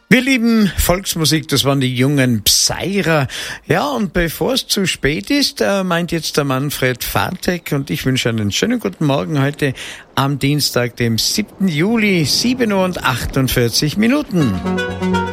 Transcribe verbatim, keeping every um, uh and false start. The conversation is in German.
Wir lieben Volksmusik, das waren die jungen Psyra. Ja, und bevor es zu spät ist, äh, meint jetzt der Manfred Fartek und ich wünsche einen schönen guten Morgen heute am Dienstag, dem siebten Juli, sieben Uhr und achtundvierzig Minuten.